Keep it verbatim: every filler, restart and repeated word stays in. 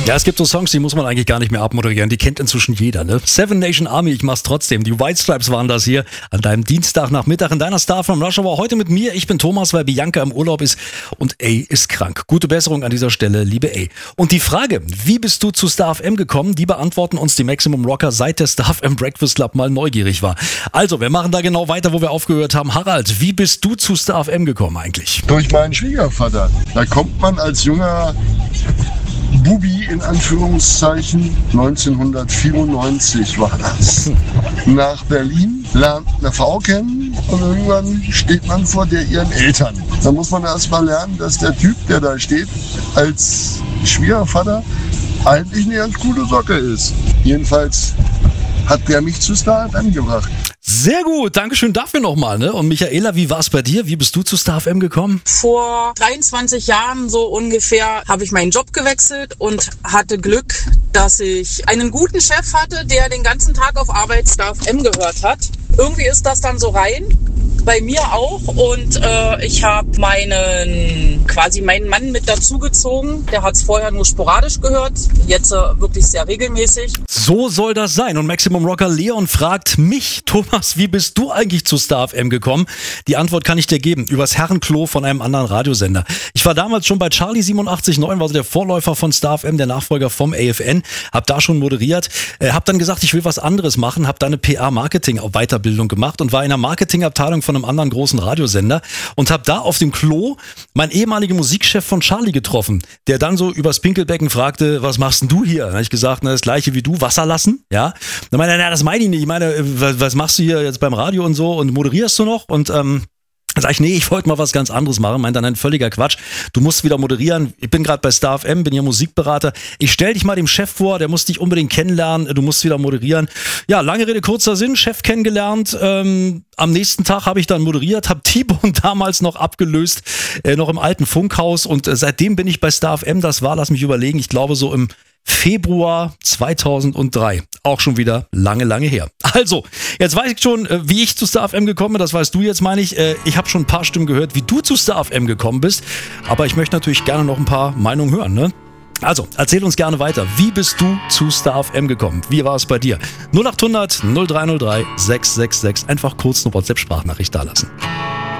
Ja, es gibt so Songs, die muss man eigentlich gar nicht mehr abmoderieren. Die kennt inzwischen jeder, ne? Seven Nation Army, ich mach's trotzdem. Die White Stripes waren das hier an deinem Dienstagnachmittag in deiner Star from Rush Hour. Heute mit mir. Ich bin Thomas, weil Bianca im Urlaub ist und A ist krank. Gute Besserung an dieser Stelle, liebe A. Und die Frage, wie bist du zu Star F M gekommen, die beantworten uns die Maximum Rocker, seit der Star F M Breakfast Club mal neugierig war. Also, wir machen da genau weiter, wo wir aufgehört haben. Harald, wie bist du zu Star F M gekommen eigentlich? Durch meinen Schwiegervater. Da kommt man als junger Bubi in Anführungszeichen, neunzehnhundertvierundneunzig war das, nach Berlin, lernt eine Frau kennen und irgendwann steht man vor der ihren Eltern. Da muss man erst mal lernen, dass der Typ, der da steht, als Schwiegervater eigentlich eine ganz coole Socke ist. Jedenfalls hat der mich zu Star F M gebracht. Sehr gut, Dankeschön dafür nochmal, ne? Und Michaela, wie war es bei dir? Wie bist du zu Star F M gekommen? Vor dreiundzwanzig Jahren so ungefähr habe ich meinen Job gewechselt und hatte Glück, dass ich einen guten Chef hatte, der den ganzen Tag auf Arbeit Star F M gehört hat. Irgendwie ist das dann so rein, bei mir auch, und äh, ich habe meinen quasi meinen Mann mit dazugezogen. Der hat es vorher nur sporadisch gehört, jetzt äh, wirklich sehr regelmäßig. So soll das sein. Und Maximum Rocker Leon fragt mich, Thomas, wie bist du eigentlich zu Star F M gekommen? Die Antwort kann ich dir geben, übers Herrenklo von einem anderen Radiosender. Ich war damals schon bei Charlie siebenundachtzig Komma neun, war so der Vorläufer von Star F M, der Nachfolger vom A F N, hab da schon moderiert, äh, hab dann gesagt, ich will was anderes machen, hab da eine P R-Marketing-Weiterbildung gemacht und war in der Marketingabteilung von einem anderen großen Radiosender und hab da auf dem Klo meinen ehemaligen Musikchef von Charlie getroffen, der dann so übers Pinkelbecken fragte, was machst denn du hier? Dann hab ich gesagt, na, das gleiche wie du, Wasser lassen, ja. Dann meinte er, na, das meine ich nicht, ich meine, was, was machst du hier jetzt beim Radio und so und moderierst du noch? Und ähm, dann sag ich, nee, ich wollte mal was ganz anderes machen. Meint dann, ein völliger Quatsch. Du musst wieder moderieren. Ich bin gerade bei Star F M, bin hier Musikberater. Ich stell dich mal dem Chef vor, der muss dich unbedingt kennenlernen. Du musst wieder moderieren. Ja, lange Rede, kurzer Sinn. Chef kennengelernt. Ähm, am nächsten Tag habe ich dann moderiert, habe T-Bone damals noch abgelöst, äh, noch im alten Funkhaus. Und äh, seitdem bin ich bei Star F M. Das war, lass mich überlegen, ich glaube so im Februar zweitausenddrei. Auch schon wieder lange, lange her. Also, jetzt weiß ich schon, wie ich zu Star F M gekommen bin. Das weißt du jetzt, meine ich. Ich habe schon ein paar Stimmen gehört, wie du zu Star F M gekommen bist. Aber ich möchte natürlich gerne noch ein paar Meinungen hören, ne? Also, erzähl uns gerne weiter. Wie bist du zu Star F M gekommen? Wie war es bei dir? null acht hundert null drei null drei sechs sechs sechs. Einfach kurz eine WhatsApp-Sprachnachricht dalassen.